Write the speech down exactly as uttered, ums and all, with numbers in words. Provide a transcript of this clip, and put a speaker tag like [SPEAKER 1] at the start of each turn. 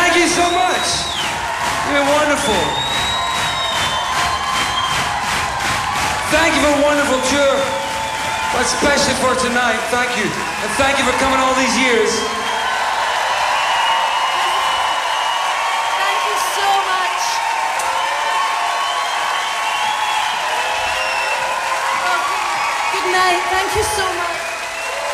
[SPEAKER 1] Thank you so much. You're wonderful. Thank you for a wonderful tour, but especially for tonight. Thank you. And thank you for coming all these years.
[SPEAKER 2] Thank you so much. Okay. Good night. Thank you so much.